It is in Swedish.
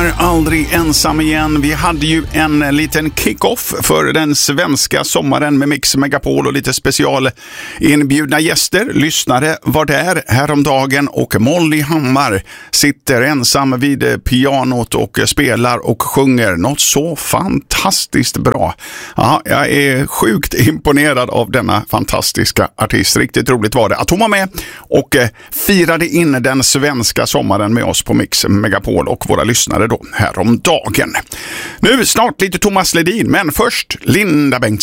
är aldrig ensam igen. Vi hade ju en liten kick-off för den svenska sommaren med Mix Megapol och lite special inbjudna gäster. Lyssnare var där häromdagen och Molly Hammar sitter ensam vid pianot och spelar och sjunger något så fantastiskt bra. Ja, jag är sjukt imponerad av denna fantastiska artist. Riktigt roligt var det att hon var med och firade in den svenska sommaren med oss på Mix Megapol och våra lyssnare då häromdagen. Nu snart lite Thomas Ledin, men först Linda Bengtzing.